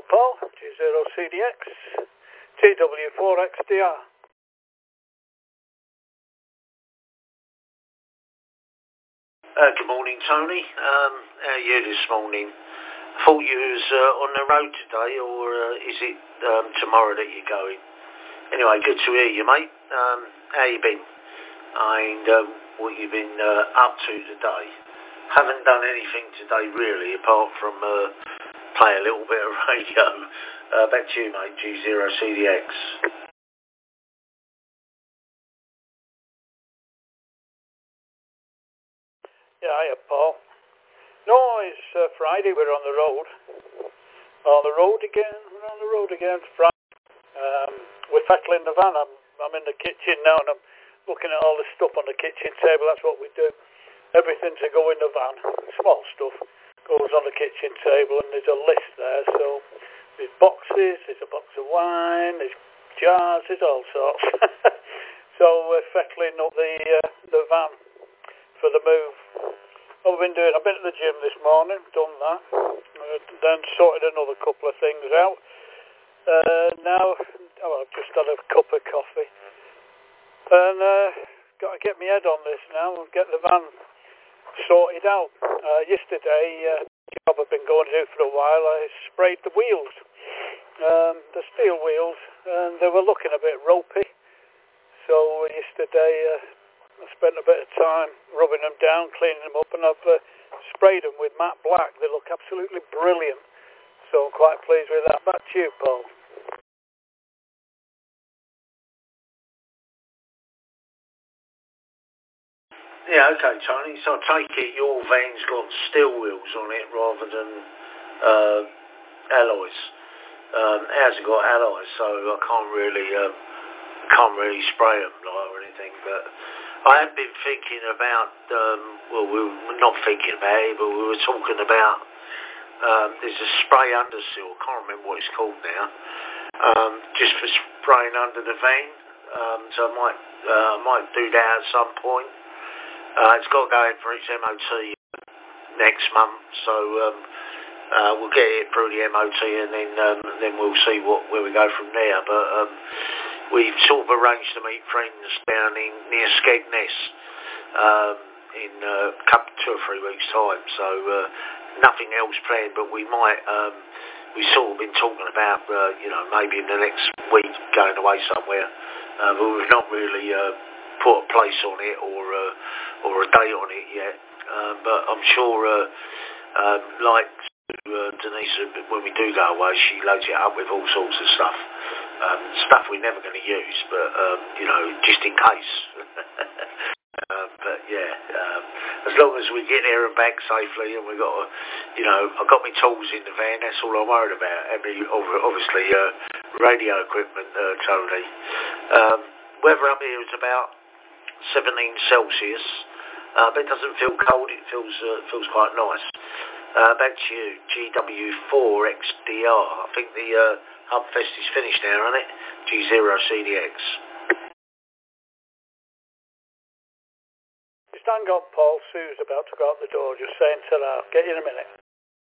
Paul, G0CDX, TW4XDR. Good morning, Tony. How are you this morning? I thought you was on the road today, or is it tomorrow that you're going? Anyway, good to hear you, mate. How you been? And what you've been up to today? Haven't done anything today, really, apart from play a little bit of radio. Back to you, mate, G0CDX. Yeah, hiya, Paul. No, it's Friday. We're on the road. On the road again. We're on the road again. Friday. We're settling the van. I'm in the kitchen now, and I'm looking at all the stuff on the kitchen table. That's what we do. Everything to go in the van, small stuff, goes on the kitchen table, and there's a list there. So there's boxes, there's a box of wine, there's jars, there's all sorts. So we're settling up the van for the move. What I've been doing, I've been to the gym this morning, done that, then sorted another couple of things out. Now, I've just had a cup of coffee, and got to get my head on this now and get the van sorted out. Yesterday, job I've been going to do for a while, I sprayed the wheels, the steel wheels, and they were looking a bit ropey. So yesterday, I spent a bit of time rubbing them down, cleaning them up, and I've sprayed them with matte black. They look absolutely brilliant. So I'm quite pleased with that. Back to you, Paul. Yeah, okay, Tony. So I take it your van's got steel wheels on it rather than alloys. Ours have got alloys, so I can't really spray them or anything. But I have been thinking about. We were not thinking about it, but we were talking about. There's a spray undersill. I can't remember what it's called now. Just for spraying under the van. So I might do that at some point. It's got to go in for its MOT next month, so we'll get it through the MOT, and then we'll see where we go from there. But we've sort of arranged to meet friends down near Skegness in 2 or 3 weeks' time. So nothing else planned, but we might. We've sort of been talking about, maybe in the next week going away somewhere, but we've not really put a place on it or a date on it yet. But I'm sure, like Denise, when we do go away, she loads it up with all sorts of stuff. Stuff we're never going to use, but just in case. But yeah, as long as we get there and back safely, and we got, I've got my tools in the van. That's all I'm worried about. And obviously, radio equipment, Tony. Weather up here is about 17 Celsius, but it doesn't feel cold. It feels quite nice. Back to you, GW4XDR. I think the Hubfest is finished now, isn't it? G0CDX. Just hang on, Paul. Sue's about to go out the door. Just saying to her. Get you in a minute.